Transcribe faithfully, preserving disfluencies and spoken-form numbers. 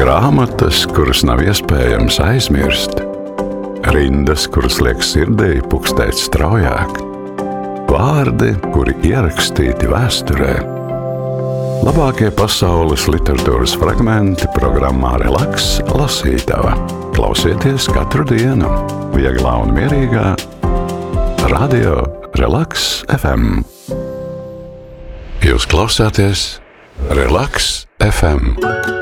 Grāmatas, kuras nav iespējams aizmirst, rindas, kuras liek sirdī pukstēt straujāk, vārdi, kuri ierakstīti vēsturē. Labākie pasaules literatūras fragmenti programmā Relaks lasītava. Klausieties katru dienu, vieglā un mierīgā, Radio Relaks F M. Jūs klausāties Relaks F M.